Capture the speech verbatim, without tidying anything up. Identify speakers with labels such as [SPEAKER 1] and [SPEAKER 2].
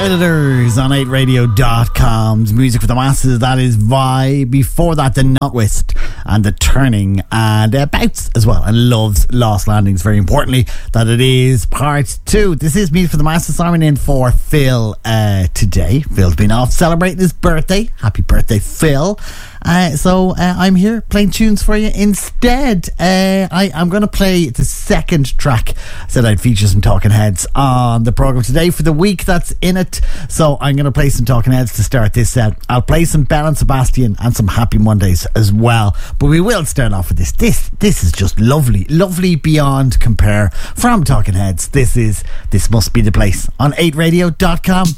[SPEAKER 1] Editors on eight radio dot com's Music for the Masses. That is Vi. Before that, the Notwist and the Turning, and uh, Bouts as well, and Love's Lost Landings. Very importantly, that it is part two. This is Music for the Masses. I'm in for Phil uh, today. Phil's been off celebrating his birthday. Happy birthday, Phil. Uh, so uh, I'm here playing tunes for you instead. Uh, I, I'm going to play the second track. I said I'd feature some Talking Heads on the programme today for the week that's in it. So I'm going to play some Talking Heads to start this set. I'll play some Belle and Sebastian and some Happy Mondays as well. But we will start off with this. This this is just lovely. Lovely beyond compare from Talking Heads. This is This Must Be the Place on eight radio dot com.